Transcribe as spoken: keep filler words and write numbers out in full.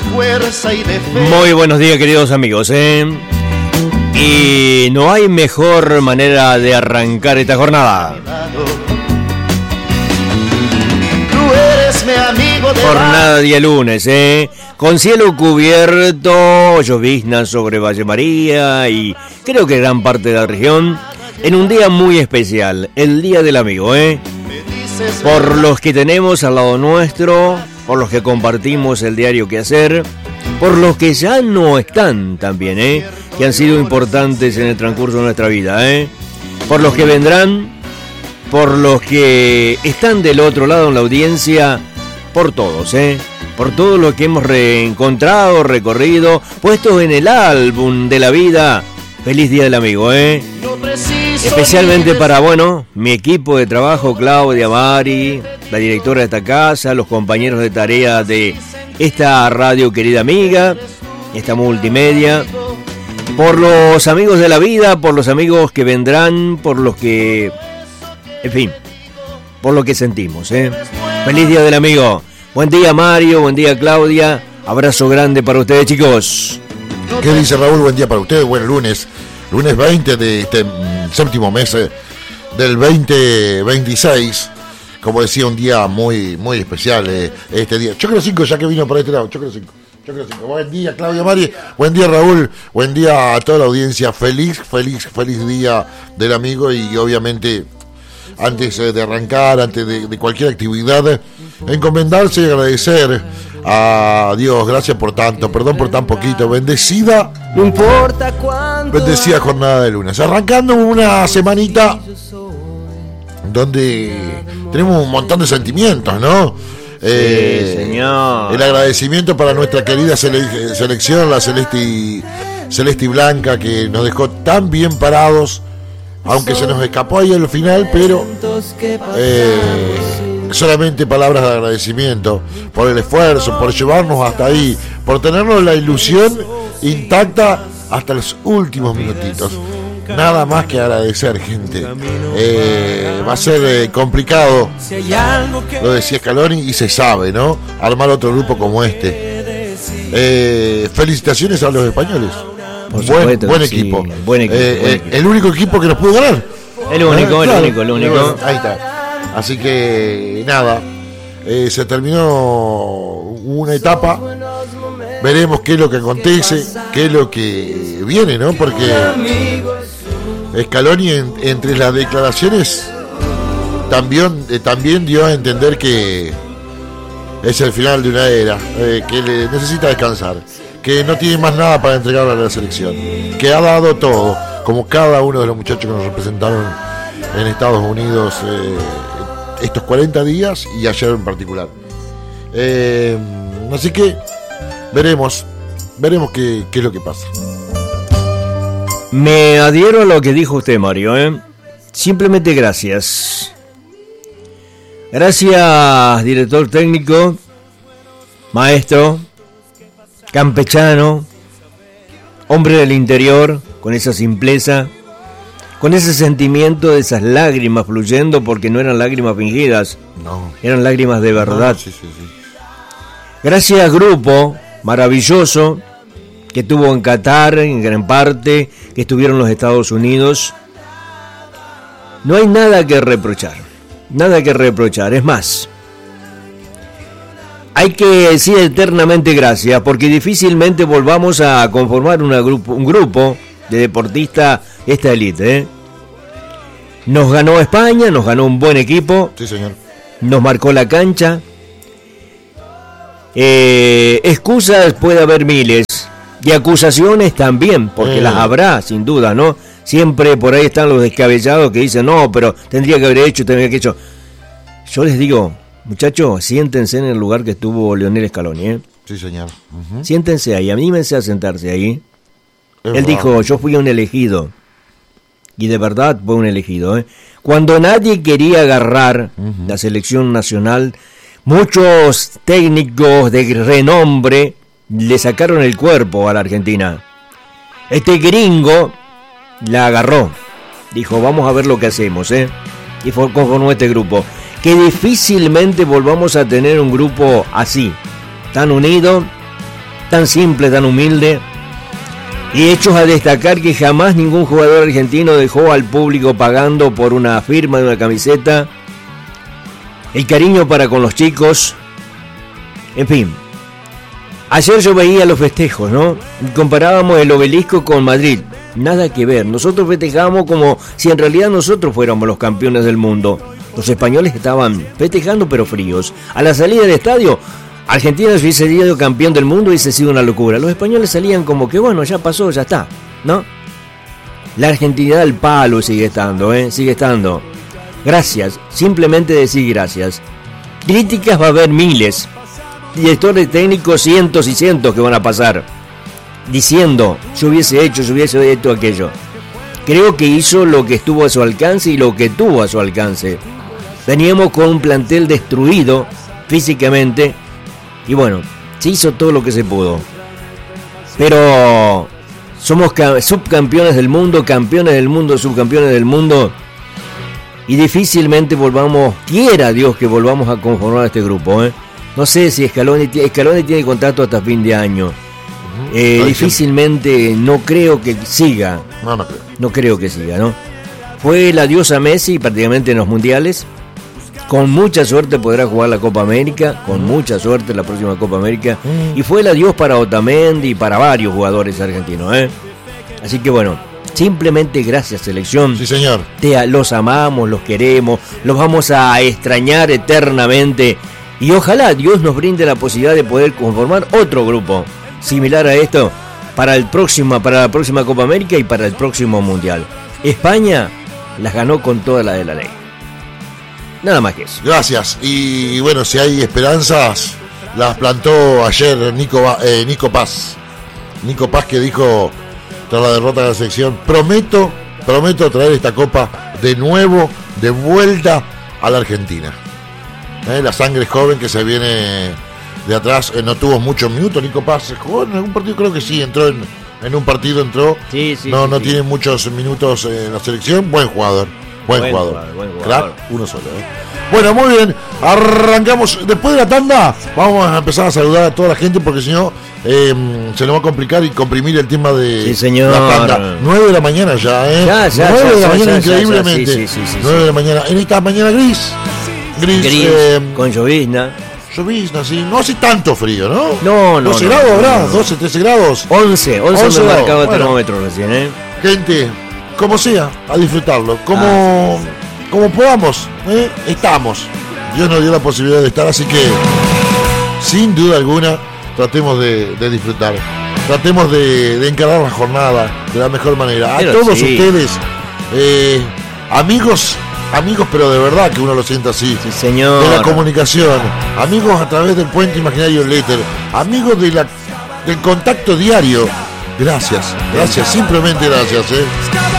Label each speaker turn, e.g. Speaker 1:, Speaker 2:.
Speaker 1: fuerza y de fe.
Speaker 2: Muy buenos días, queridos amigos, ¿eh? Y no hay mejor manera de arrancar esta jornada.
Speaker 1: Tú eres mi amigo de
Speaker 2: Jornada día lunes, ¿eh? Con cielo cubierto, llovizna sobre Valle María y creo que gran parte de la región. En un día muy especial, el Día del Amigo, ¿eh? Por los que tenemos al lado nuestro, por los que compartimos el diario que hacer, por los que ya no están también, ¿eh? Que han sido importantes en el transcurso de nuestra vida, ¿eh? Por los que vendrán, por los que están del otro lado en la audiencia, por todos, ¿eh? Por todo lo que hemos reencontrado, recorrido, puestos en el álbum de la vida. Feliz Día del Amigo, ¿eh? Especialmente para, bueno, mi equipo de trabajo, Claudia, Mari, la directora de esta casa, los compañeros de tarea de esta radio querida amiga, esta multimedia, por los amigos de la vida, por los amigos que vendrán, por los que, en fin, por lo que sentimos, ¿eh? Feliz Día del Amigo. Buen día, Mario, buen día, Claudia. Abrazo grande para ustedes, chicos.
Speaker 3: ¿Qué dice Raúl? Buen día para ustedes. Buen lunes. Lunes veinte de este séptimo mes eh, del veinte veintiséis. Como decía, un día muy muy especial eh, este día. Chocro cinco, ya que vino por este lado. Chocro cinco. Chocro cinco. Buen día, Claudia, Mari. Buen día, Raúl. Buen día a toda la audiencia. Feliz, feliz, feliz Día del Amigo. Y obviamente, antes eh, de arrancar, antes de, de cualquier actividad, encomendarse y agradecer a Dios. Gracias por tanto, perdón por tan poquito. Bendecida,
Speaker 4: no importa cuánto.
Speaker 3: Bendecida jornada de lunes. Arrancando una semanita donde tenemos un montón de sentimientos, ¿no?
Speaker 2: Sí,
Speaker 3: eh,
Speaker 2: señor.
Speaker 3: El agradecimiento para nuestra querida sele- selección, la Celeste y, Celeste y Blanca, que nos dejó tan bien parados, aunque se nos escapó ahí al final, pero eh, solamente palabras de agradecimiento por el esfuerzo, por llevarnos hasta ahí, por tenernos la ilusión intacta hasta los últimos minutitos. Nada más que agradecer, gente. Eh, va a ser eh, complicado, lo decía Scaloni, y se sabe, ¿no? Armar otro grupo como este. Eh, felicitaciones a los españoles.
Speaker 2: Por
Speaker 3: Buen,
Speaker 2: supuesto,
Speaker 3: buen,
Speaker 2: sí,
Speaker 3: equipo.
Speaker 2: buen equipo.
Speaker 3: Eh,
Speaker 2: buen
Speaker 3: eh,
Speaker 2: equipo.
Speaker 3: El único equipo que nos pudo ganar.
Speaker 2: El único,
Speaker 3: Ah,
Speaker 2: el
Speaker 3: claro.
Speaker 2: único, el único.
Speaker 3: Bueno, ahí está. Así que nada, eh, se terminó una etapa. Veremos qué es lo que acontece, qué es lo que viene, ¿no? Porque Scaloni en, entre las declaraciones también, eh, también dio a entender que es el final de una era, eh, que le necesita descansar, que no tiene más nada para entregar a la selección, que ha dado todo, como cada uno de los muchachos que nos representaron en Estados Unidos eh, estos cuarenta días y ayer en particular. Eh, así que veremos, veremos qué, qué es lo que pasa.
Speaker 2: Me adhiero a lo que dijo usted, Mario, ¿eh? Simplemente gracias. Gracias, director técnico, maestro, campechano, hombre del interior, con esa simpleza, con ese sentimiento de esas lágrimas fluyendo, porque no eran lágrimas fingidas,
Speaker 3: No.
Speaker 2: eran lágrimas de verdad.
Speaker 3: No, sí, sí, sí.
Speaker 2: Gracias, grupo maravilloso que tuvo en Qatar, en gran parte, que estuvieron en los Estados Unidos. No hay nada que reprochar, nada que reprochar. Es más, hay que decir eternamente gracias, porque difícilmente volvamos a conformar una grupo, un grupo de deportistas esta élite, ¿eh? Nos ganó España, nos ganó un buen equipo,
Speaker 3: Sí, señor.
Speaker 2: nos marcó la cancha. Eh, excusas puede haber miles, y acusaciones también, porque
Speaker 3: Eh.
Speaker 2: las habrá, sin duda, ¿no? Siempre por ahí están los descabellados que dicen, no, pero tendría que haber hecho, tendría que haber hecho. Yo les digo, muchachos, siéntense en el lugar que estuvo Leonel Scaloni, ¿eh?
Speaker 3: Sí, señor. Uh-huh.
Speaker 2: Siéntense ahí, anímense a sentarse ahí.
Speaker 3: Es
Speaker 2: Él
Speaker 3: verdad.
Speaker 2: dijo, yo fui un elegido. Y de verdad fue un elegido, ¿eh? Cuando nadie quería agarrar uh-huh. la selección nacional, muchos técnicos de renombre le sacaron el cuerpo a la Argentina. Este gringo la agarró. Dijo, vamos a ver lo que hacemos, ¿eh? Y fue conformó este grupo. Que difícilmente volvamos a tener un grupo así, tan unido, tan simple, tan humilde, y hechos a destacar que jamás ningún jugador argentino dejó al público pagando por una firma de una camiseta, el cariño para con los chicos, en fin. Ayer yo veía los festejos, ¿no? Comparábamos el Obelisco con Madrid. Nada que ver. Nosotros festejamos como si en realidad nosotros fuéramos los campeones del mundo. Los españoles estaban festejando pero fríos. A la salida del estadio, Argentina si hubiese sido campeón del mundo hubiese sido una locura. Los españoles salían como que bueno, ya pasó, ya está, ¿no? La Argentina del palo sigue estando, ¿eh? Sigue estando. Gracias. Simplemente decir gracias. Críticas va a haber miles. Directores técnicos cientos y cientos que van a pasar diciendo yo hubiese hecho, yo hubiese hecho aquello. Creo que hizo lo que estuvo a su alcance y lo que tuvo a su alcance. Veníamos con un plantel destruido físicamente y bueno, se hizo todo lo que se pudo. Pero somos subcampeones del mundo, campeones del mundo, subcampeones del mundo y difícilmente volvamos, quiera Dios que volvamos a conformar este grupo, ¿eh? No sé si Scaloni, Scaloni tiene contrato hasta fin de año. Eh, difícilmente, no creo que siga.
Speaker 3: No, no creo.
Speaker 2: No creo que siga, ¿no? Fue el adiós a Messi prácticamente en los mundiales. Con mucha suerte podrá jugar la Copa América. Con mucha suerte la próxima Copa América. Y fue el adiós para Otamendi y para varios jugadores argentinos, ¿eh? Así que bueno, simplemente gracias, selección.
Speaker 3: Sí, señor.
Speaker 2: Te, los amamos, los queremos, los vamos a extrañar eternamente. Y ojalá Dios nos brinde la posibilidad de poder conformar otro grupo similar a esto para el próximo, para la próxima Copa América y para el próximo Mundial. España las ganó con toda la de la ley. Nada más que eso.
Speaker 3: Gracias. Y bueno, si hay esperanzas, las plantó ayer Nico, eh, Nico Paz. Nico Paz que dijo tras la derrota de la selección, prometo, prometo traer esta copa de nuevo, de vuelta a la Argentina. Eh, la sangre joven que se viene de atrás, eh, no tuvo muchos minutos. Nico Paz jugó en algún partido, creo que sí, entró en, en un partido, entró.
Speaker 2: Sí, sí,
Speaker 3: no
Speaker 2: sí,
Speaker 3: no
Speaker 2: sí.
Speaker 3: tiene muchos minutos en la selección. Buen jugador, buen, buen jugador. jugador buen jugador. Crack, uno solo. Eh. Bueno, muy bien, arrancamos. Después de la tanda, vamos a empezar a saludar a toda la gente porque si no, eh, se nos va a complicar y comprimir el tema de
Speaker 2: sí, señor.
Speaker 3: la tanda. nueve de la mañana ya, ¿eh?
Speaker 2: Ya, ya,
Speaker 3: nueve
Speaker 2: ya,
Speaker 3: de la
Speaker 2: ya,
Speaker 3: mañana,
Speaker 2: ya,
Speaker 3: increíblemente.
Speaker 2: Ya, ya, sí, sí, sí,
Speaker 3: nueve
Speaker 2: sí.
Speaker 3: de la mañana, en esta mañana gris. Gris,
Speaker 2: Gris
Speaker 3: eh,
Speaker 2: con llovizna.
Speaker 3: Llovizna, sí. No hace tanto frío, ¿no?
Speaker 2: No, no.
Speaker 3: doce
Speaker 2: no,
Speaker 3: grados
Speaker 2: no,
Speaker 3: habrá,
Speaker 2: no, no.
Speaker 3: doce, trece grados.
Speaker 2: once, once, once me marcaba el
Speaker 3: bueno.
Speaker 2: termómetro recién, ¿eh?
Speaker 3: Gente, como sea, a disfrutarlo. Como, ah. como podamos, ¿eh? Estamos. Dios nos dio la posibilidad de estar, así que, sin duda alguna, tratemos de, de disfrutar. Tratemos de, de encarar la jornada de la mejor manera. A
Speaker 2: pero
Speaker 3: todos
Speaker 2: sí.
Speaker 3: ustedes, eh, amigos, amigos, pero de verdad que uno lo sienta así.
Speaker 2: Sí, señor.
Speaker 3: De la comunicación, amigos a través del puente imaginario en Letter, amigos de la, del contacto diario. Gracias, gracias, simplemente gracias. ¿eh?